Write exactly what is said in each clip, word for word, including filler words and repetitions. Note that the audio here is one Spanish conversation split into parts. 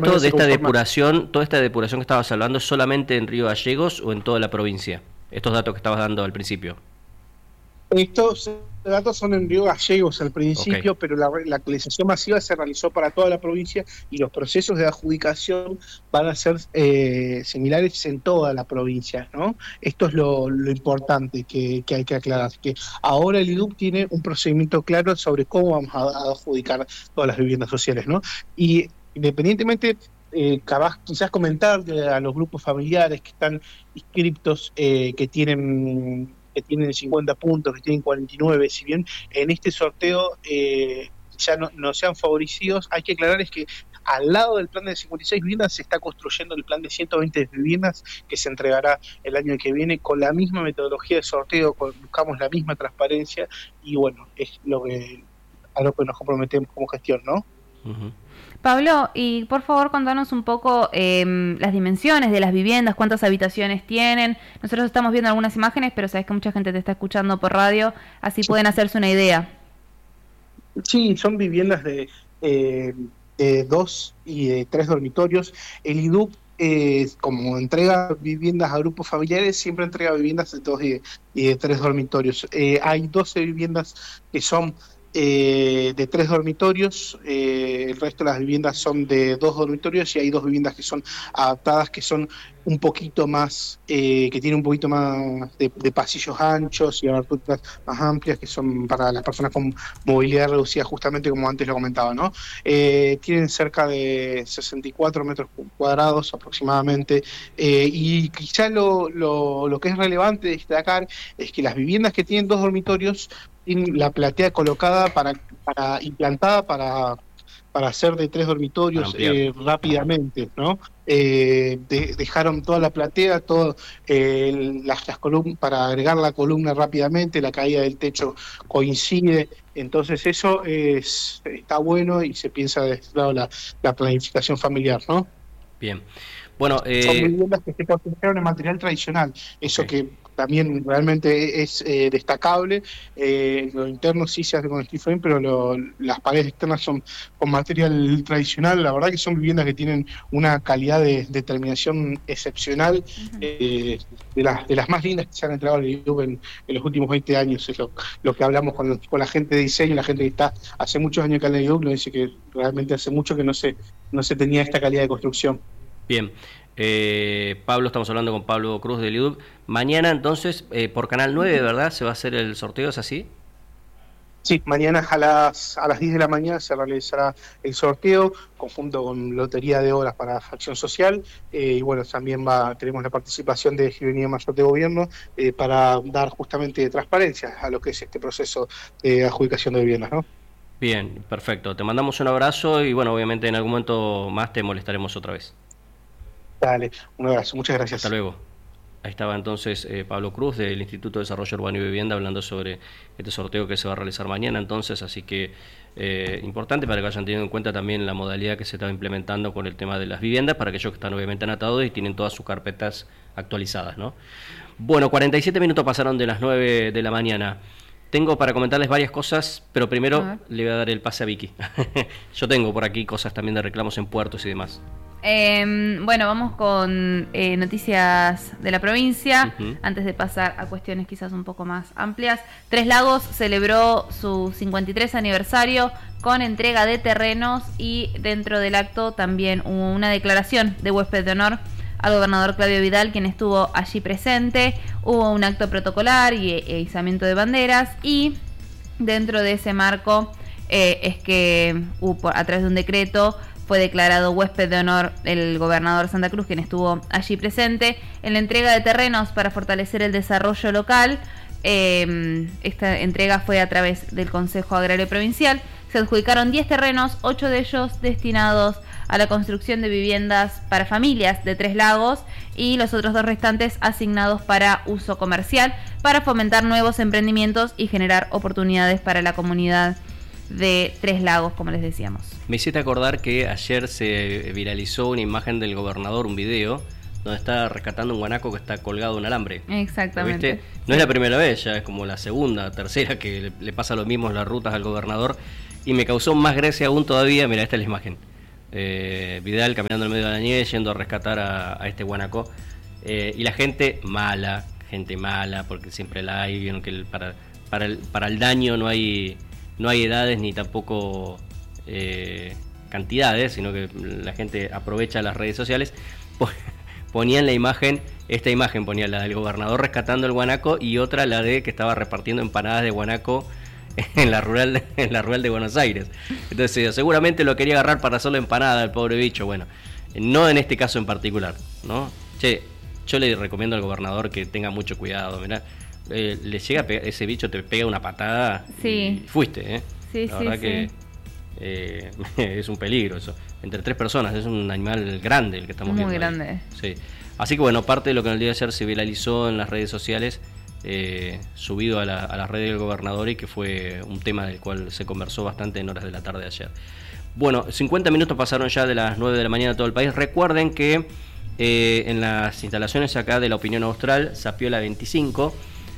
esto de esta depuración, toda esta depuración que estabas hablando, ¿es solamente en Río Gallegos o en toda la provincia? Estos datos que estabas dando al principio. Estos datos son en Río Gallegos al principio, okay. pero la, la actualización masiva se realizó para toda la provincia y los procesos de adjudicación van a ser eh, similares en toda la provincia, ¿no? Esto es lo, lo importante que, que hay que aclarar, que ahora el I D U B tiene un procedimiento claro sobre cómo vamos a, a adjudicar todas las viviendas sociales, ¿no? Y independientemente, eh, capaz, quizás comentar a los grupos familiares que están inscriptos, eh, que tienen... que tienen cincuenta puntos, que tienen cuarenta y nueve, si bien en este sorteo eh, ya no, no sean favorecidos, hay que aclarar es que al lado del plan de cincuenta y seis viviendas se está construyendo el plan de ciento veinte viviendas que se entregará el año que viene con la misma metodología de sorteo, con, buscamos la misma transparencia y bueno, es lo que a lo que nos comprometemos como gestión, ¿no? Uh-huh. Pablo, y por favor contanos un poco eh, las dimensiones de las viviendas, cuántas habitaciones tienen. Nosotros estamos viendo algunas imágenes, pero sabes que mucha gente te está escuchando por radio, así sí. pueden hacerse una idea. Sí, son viviendas de, eh, de dos y de tres dormitorios. El I D U B, eh, como entrega viviendas a grupos familiares, siempre entrega viviendas de dos y de, y de tres dormitorios. Eh, hay doce viviendas que son Eh, de tres dormitorios, eh, el resto de las viviendas son de dos dormitorios y hay dos viviendas que son adaptadas, que son un poquito más, eh, que tienen un poquito más de, de pasillos anchos y aberturas más amplias, que son para las personas con movilidad reducida, justamente como antes lo comentaba, ¿no? Eh, tienen cerca de sesenta y cuatro metros cuadrados aproximadamente, eh, y quizá lo, lo, lo que es relevante destacar es que las viviendas que tienen dos dormitorios tienen la platea colocada para, para implantada para para hacer de tres dormitorios eh, rápidamente, ¿no? Eh, de, dejaron toda la platea, todo eh, las, las columnas para agregar la columna rápidamente, la caída del techo coincide, entonces eso es, está bueno y se piensa de este lado la, la planificación familiar, ¿no? Bien. Bueno, eh... son viviendas que se construyeron en material tradicional, eso okay. que también realmente es eh, destacable. Eh, lo interno sí se hace con steel frame, pero lo, las paredes externas son con material tradicional. La verdad que son viviendas que tienen una calidad de, de terminación excepcional, uh-huh. eh, de, las, de las más lindas que se han entregado al I D U B en, en los últimos veinte años. Es lo, lo que hablamos con, con la gente de diseño, la gente que está hace muchos años acá en el I D U B, nos dice que realmente hace mucho que no se, no se tenía esta calidad de construcción. Bien. Eh, Pablo, estamos hablando con Pablo Cruz del I D U B. Mañana entonces, eh, por Canal nueve, ¿verdad? ¿Se va a hacer el sorteo? ¿Es así? Sí, mañana a las a las diez de la mañana se realizará el sorteo, conjunto con Lotería de Obras para Acción Social, eh, y bueno, también va tenemos la participación de Escribanía Mayor de Gobierno eh, para dar justamente transparencia a lo que es este proceso de adjudicación de viviendas, ¿no? Bien, perfecto. Te mandamos un abrazo y bueno, obviamente en algún momento más te molestaremos otra vez. Dale, un abrazo, muchas gracias. Hasta luego. Ahí estaba entonces eh, Pablo Cruz del Instituto de Desarrollo Urbano y Vivienda hablando sobre este sorteo que se va a realizar mañana entonces, así que eh, importante para que vayan teniendo en cuenta también la modalidad que se está implementando con el tema de las viviendas para aquellos que están obviamente anatados y tienen todas sus carpetas actualizadas, ¿no? Bueno, cuarenta y siete minutos pasaron de las nueve de la mañana. Tengo para comentarles varias cosas, pero primero le voy a dar el pase a Vicky. Yo tengo por aquí cosas también de reclamos en puertos y demás. Eh, bueno, vamos con eh, noticias de la provincia, uh-huh. antes de pasar a cuestiones quizás un poco más amplias. Tres Lagos celebró su cincuenta y tres aniversario con entrega de terrenos y dentro del acto también hubo una declaración de huésped de honor al gobernador Claudio Vidal, quien estuvo allí presente. Hubo un acto protocolar y e izamiento de banderas y dentro de ese marco eh, es que hubo, a través de un decreto fue declarado huésped de honor el gobernador Santa Cruz, quien estuvo allí presente en la entrega de terrenos para fortalecer el desarrollo local. Eh, esta entrega fue a través del Consejo Agrario Provincial. Se adjudicaron diez terrenos, ocho de ellos destinados a la construcción de viviendas para familias de Tres Lagos y los otros dos restantes asignados para uso comercial, para fomentar nuevos emprendimientos y generar oportunidades para la comunidad de Tres Lagos, como les decíamos. Me hiciste acordar que ayer se viralizó una imagen del gobernador, un video, donde está rescatando un guanaco que está colgado en un alambre. Exactamente. ¿Viste? No es la primera vez, ya es como la segunda, tercera que le, le pasa lo mismo en las rutas al gobernador, y me causó más gracia aún todavía. Mira, esta es la imagen. eh, Vidal caminando en medio de la nieve yendo a rescatar a, a este guanaco, eh, y la gente mala, gente mala, porque siempre la hay, vieron que el, para, para, el, para el daño no hay, no hay edades ni tampoco eh, cantidades, sino que la gente aprovecha las redes sociales. Ponían la imagen, esta imagen ponía la del gobernador rescatando el guanaco y otra la de que estaba repartiendo empanadas de guanaco en la rural, en la rural de Buenos Aires. Entonces seguramente lo quería agarrar para hacerle empanada al pobre bicho. Bueno, no en este caso en particular, ¿no? Che, yo le recomiendo al gobernador que tenga mucho cuidado. Mirá, eh, le llega a pegar, ese bicho te pega una patada sí. y fuiste, ¿eh? Sí, la sí, verdad sí. que eh, es un peligro eso. Entre tres personas, es un animal grande el que estamos Muy viendo. Muy grande. Ahí. Sí. Así que bueno, parte de lo que en el día de ayer se viralizó en las redes sociales, eh, subido a, la, a las redes del gobernador, y que fue un tema del cual se conversó bastante en horas de la tarde de ayer. Bueno, cincuenta minutos pasaron ya de las nueve de la mañana en todo el país. Recuerden que eh, en las instalaciones acá de la Opinión Austral, Zapiola veinticinco,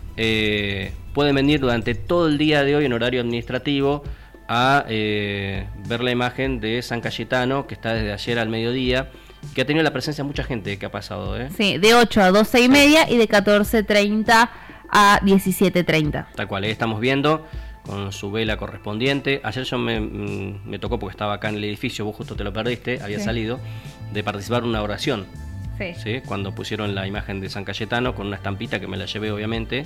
eh, pueden venir durante todo el día de hoy en horario administrativo a eh, ver la imagen de San Cayetano, que está desde ayer al mediodía, que ha tenido la presencia de mucha gente que ha pasado, ¿eh? Sí, de ocho a doce y media y de catorce treinta a diecisiete treinta. Tal cual, ahí estamos viendo con su vela correspondiente. Ayer yo me, me tocó, porque estaba acá en el edificio, vos justo te lo perdiste, había sí. salido, de participar en una oración. Sí. ¿Sí? Cuando pusieron la imagen de San Cayetano con una estampita que me la llevé, obviamente.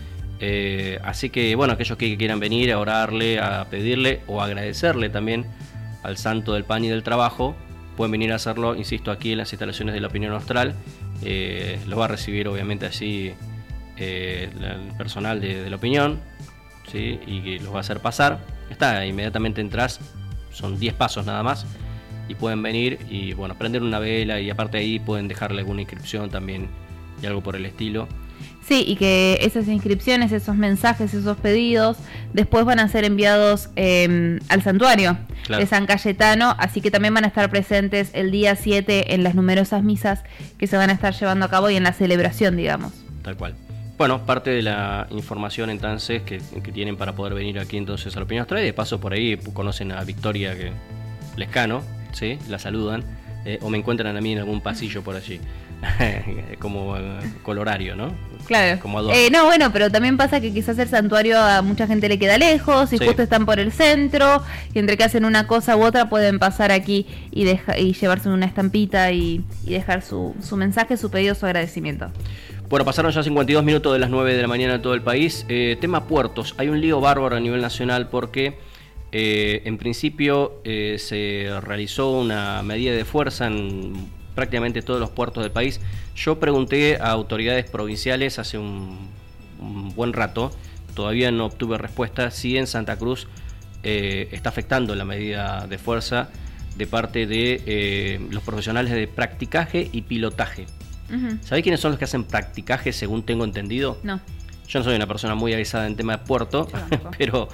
Eh, así que bueno, aquellos que quieran venir a orarle, a pedirle o agradecerle también al santo del pan y del trabajo, pueden venir a hacerlo, insisto, aquí en las instalaciones de la Opinión Austral. Eh, los va a recibir obviamente así eh, el personal de, de la Opinión, ¿sí? Y los va a hacer pasar. Está, inmediatamente entras, son diez pasos nada más, y pueden venir y bueno, prender una vela, y aparte ahí pueden dejarle alguna inscripción también y algo por el estilo. Sí, y que esas inscripciones, esos mensajes, esos pedidos, después van a ser enviados eh, al santuario claro. de San Cayetano, así que también van a estar presentes el día siete en las numerosas misas que se van a estar llevando a cabo y en la celebración, digamos. Tal cual. Bueno, parte de la información entonces que, que tienen para poder venir aquí entonces a la Opinión Austral, y de paso por ahí conocen a Victoria que Lescano, ¿sí? La saludan, eh, o me encuentran a mí en algún pasillo por allí. Como eh, colorario, ¿no? Claro. Como adorno. Eh, no, bueno, pero también pasa que quizás el santuario a mucha gente le queda lejos y sí. justo están por el centro, y entre que hacen una cosa u otra pueden pasar aquí y, deja, y llevarse una estampita y, y dejar su, su mensaje, su pedido, su agradecimiento. Bueno, pasaron ya cincuenta y dos minutos de las nueve de la mañana en todo el país. Eh, tema puertos. Hay un lío bárbaro a nivel nacional porque eh, en principio eh, se realizó una medida de fuerza en prácticamente todos los puertos del país. Yo pregunté a autoridades provinciales hace un, un buen rato, todavía no obtuve respuesta, si en Santa Cruz eh, está afectando la medida de fuerza de parte de eh, los profesionales de practicaje y pilotaje. Uh-huh. ¿Sabés quiénes son los que hacen practicaje, según tengo entendido? No. Yo no soy una persona muy avisada en tema de puerto, pero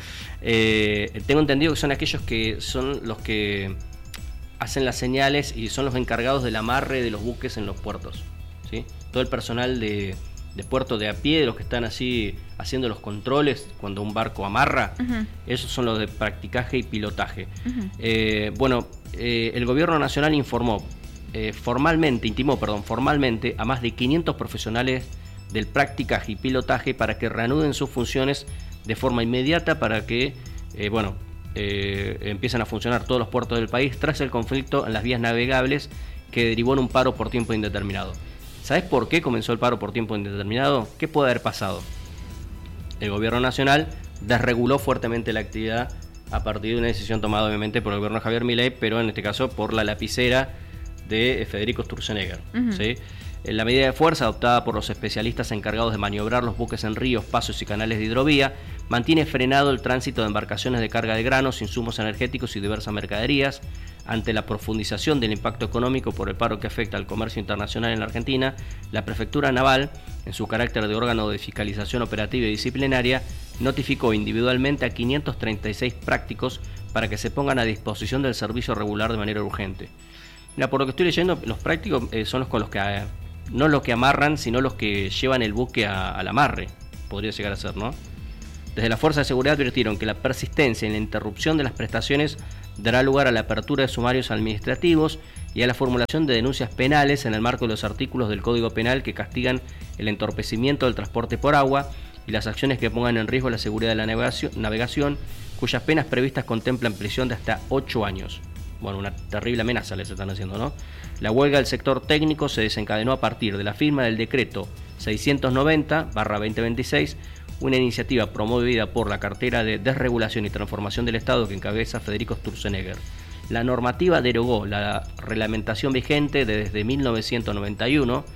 eh, tengo entendido que son aquellos que son los que hacen las señales y son los encargados del amarre de los buques en los puertos, ¿sí? Todo el personal de, de puerto de a pie, de los que están así haciendo los controles cuando un barco amarra, uh-huh. esos son los de practicaje y pilotaje. Uh-huh. Eh, bueno, eh, el gobierno nacional informó eh, formalmente, intimó, perdón, formalmente a más de quinientos profesionales del practicaje y pilotaje para que reanuden sus funciones de forma inmediata para que, eh, bueno, Eh, empiezan a funcionar todos los puertos del país tras el conflicto en las vías navegables que derivó en un paro por tiempo indeterminado. ¿Sabés por qué comenzó el paro por tiempo indeterminado? ¿Qué puede haber pasado? El gobierno nacional desreguló fuertemente la actividad a partir de una decisión tomada obviamente por el gobierno de Javier Milei, pero en este caso por la lapicera de Federico Sturzenegger. Uh-huh. ¿Sí? La medida de fuerza adoptada por los especialistas encargados de maniobrar los buques en ríos, pasos y canales de hidrovía mantiene frenado el tránsito de embarcaciones de carga de granos, insumos energéticos y diversas mercaderías. Ante la profundización del impacto económico por el paro que afecta al comercio internacional en la Argentina, la Prefectura Naval, en su carácter de órgano de fiscalización operativa y disciplinaria, notificó individualmente a quinientos treinta y seis prácticos para que se pongan a disposición del servicio regular de manera urgente. Mira, por lo que estoy leyendo, los prácticos eh, son los con los que... Eh, no los que amarran, sino los que llevan el buque a, al amarre, podría llegar a ser, ¿no? Desde la Fuerza de Seguridad advirtieron que la persistencia en la interrupción de las prestaciones dará lugar a la apertura de sumarios administrativos y a la formulación de denuncias penales en el marco de los artículos del Código Penal que castigan el entorpecimiento del transporte por agua y las acciones que pongan en riesgo la seguridad de la navegación, navegación cuyas penas previstas contemplan prisión de hasta ocho años. Bueno, una terrible amenaza les están haciendo, ¿no? La huelga del sector técnico se desencadenó a partir de la firma del decreto seiscientos noventa barra veinte veintiséis, una iniciativa promovida por la cartera de Desregulación y Transformación del Estado que encabeza Federico Sturzenegger. La normativa derogó la reglamentación vigente desde mil novecientos noventa y uno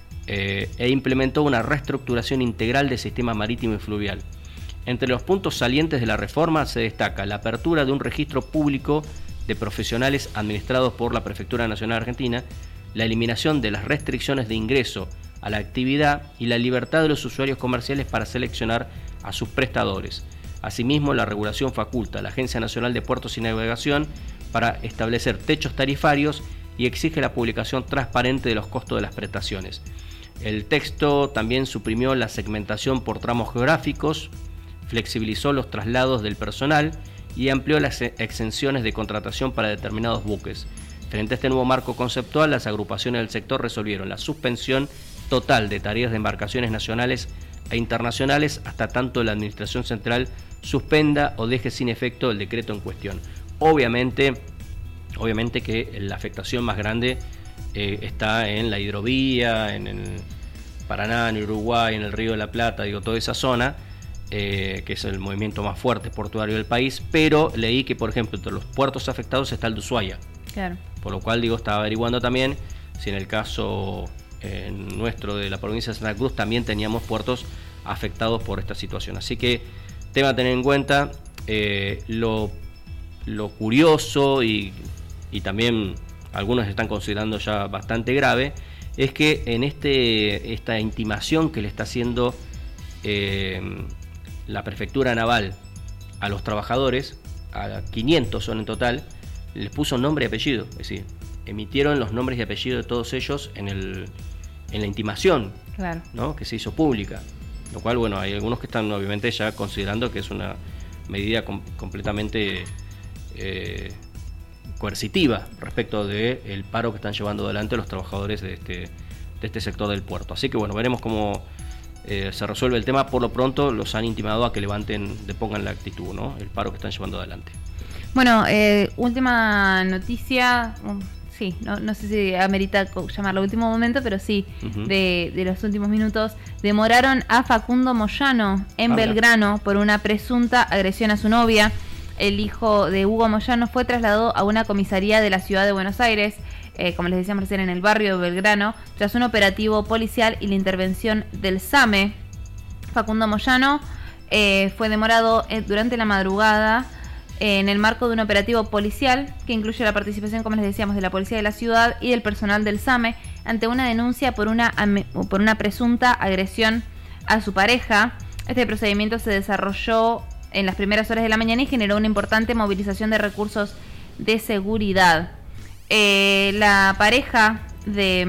eh, e implementó una reestructuración integral del sistema marítimo y fluvial. Entre los puntos salientes de la reforma se destaca la apertura de un registro público de profesionales administrados por la Prefectura Nacional Argentina, la eliminación de las restricciones de ingreso a la actividad y la libertad de los usuarios comerciales para seleccionar a sus prestadores. Asimismo, la regulación faculta a la Agencia Nacional de Puertos y Navegación para establecer techos tarifarios y exige la publicación transparente de los costos de las prestaciones. El texto también suprimió la segmentación por tramos geográficos, flexibilizó los traslados del personal y amplió las exenciones de contratación para determinados buques. Frente a este nuevo marco conceptual, las agrupaciones del sector resolvieron la suspensión total de tareas de embarcaciones nacionales e internacionales hasta tanto la Administración Central suspenda o deje sin efecto el decreto en cuestión. Obviamente, obviamente que la afectación más grande eh, está en la hidrovía, en el Paraná, en Uruguay, en el Río de la Plata, digo, toda esa zona, eh, que es el movimiento más fuerte portuario del país, pero leí que, por ejemplo, entre los puertos afectados está el de Ushuaia. Claro. Por lo cual, digo, estaba averiguando también si en el caso eh, nuestro de la provincia de Santa Cruz también teníamos puertos afectados por esta situación. Así que, tema a tener en cuenta, eh, lo, lo curioso y, y también algunos están considerando ya bastante grave, es que en este esta intimación que le está haciendo eh, la Prefectura Naval a los trabajadores, a quinientos son en total, les puso nombre y apellido, es decir, emitieron los nombres y apellidos de todos ellos en el en la intimación, claro, ¿no?, que se hizo pública, lo cual, bueno, hay algunos que están obviamente ya considerando que es una medida com- completamente eh, coercitiva respecto del paro que están llevando adelante los trabajadores de este, de este sector del puerto. Así que bueno, veremos cómo eh, se resuelve el tema. Por lo pronto los han intimado a que levanten, depongan la actitud, ¿no?, el paro que están llevando adelante. Bueno, eh, última noticia, um, sí, no, no sé si amerita llamarlo último momento, pero sí, uh-huh. de, de los últimos minutos. Demoraron a Facundo Moyano en ah, Belgrano por una presunta agresión a su novia. El hijo de Hugo Moyano fue trasladado a una comisaría de la ciudad de Buenos Aires, eh, como les decíamos recién, en el barrio de Belgrano, tras un operativo policial y la intervención del SAME. Facundo Moyano eh, fue demorado eh, durante la madrugada eh, en el marco de un operativo policial que incluye la participación, como les decíamos, de la policía de la ciudad y del personal del SAME ante una denuncia por una, por una presunta agresión a su pareja. Este procedimiento se desarrolló en las primeras horas de la mañana y generó una importante movilización de recursos de seguridad. Eh, la pareja de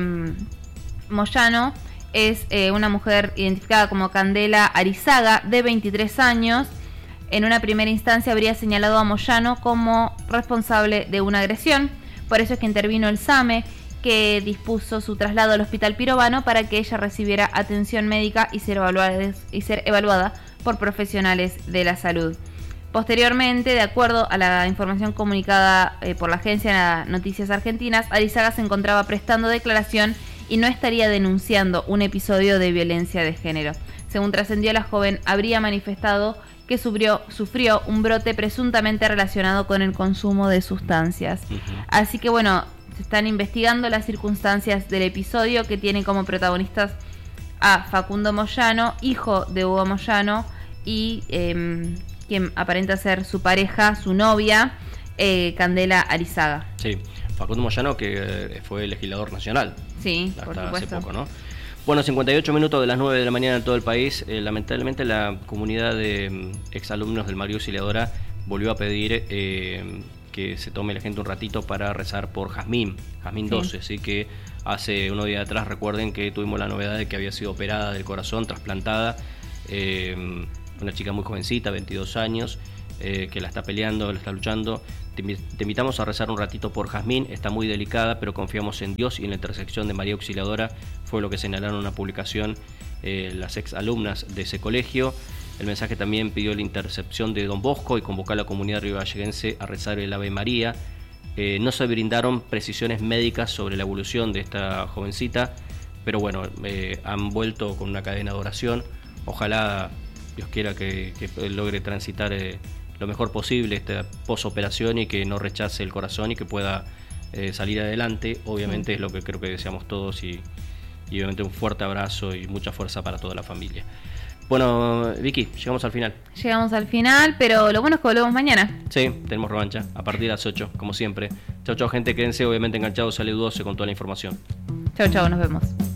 um, Moyano es eh, una mujer identificada como Candela Arizaga, de veintitrés años. En una primera instancia habría señalado a Moyano como responsable de una agresión. Por eso es que intervino el SAME, que dispuso su traslado al Hospital Pirovano para que ella recibiera atención médica y ser evaluada, y ser evaluada por profesionales de la salud. Posteriormente, de acuerdo a la información comunicada eh, por la agencia Noticias Argentinas, Arizaga se encontraba prestando declaración y no estaría denunciando un episodio de violencia de género. Según trascendió, la joven habría manifestado que sufrió, sufrió un brote presuntamente relacionado con el consumo de sustancias. Uh-huh. Así que bueno, se están investigando las circunstancias del episodio, que tiene como protagonistas a Facundo Moyano, hijo de Hugo Moyano, y eh, quien aparenta ser su pareja, su novia, eh, Candela Arizaga. Sí, Facundo Moyano, que eh, fue legislador nacional. Sí, hasta por supuesto. Hace poco, ¿no? Bueno, cincuenta y ocho minutos de las nueve de la mañana en todo el país. Eh, lamentablemente la comunidad de um, exalumnos del María Auxiliadora volvió a pedir eh, que se tome la gente un ratito para rezar por Jazmín, Jazmín sí. doce, así que hace unos días atrás, recuerden que tuvimos la novedad de que había sido operada del corazón, trasplantada, eh, una chica muy jovencita, veintidós años, eh, que la está peleando, la está luchando. Te, te invitamos a rezar un ratito por Jazmín, está muy delicada, pero confiamos en Dios y en la intersección de María Auxiliadora, fue lo que señalaron en una publicación eh, las ex alumnas de ese colegio. El mensaje también pidió la intercepción de Don Bosco y convocó a la comunidad rivalleguense a rezar el Ave María. Eh, no se brindaron precisiones médicas sobre la evolución de esta jovencita, pero bueno, eh, han vuelto con una cadena de oración. Ojalá Dios quiera que, que logre transitar eh, lo mejor posible esta posoperación y que no rechace el corazón y que pueda eh, salir adelante. Obviamente sí. Es lo que creo que deseamos todos y, y obviamente un fuerte abrazo y mucha fuerza para toda la familia. Bueno, Vicky, llegamos al final. Llegamos al final, pero lo bueno es que volvemos mañana. Sí, tenemos revancha a partir de las ocho, como siempre. Chau, chau, gente, quédense obviamente enganchados, saludos con toda la información. Chau, chau, nos vemos.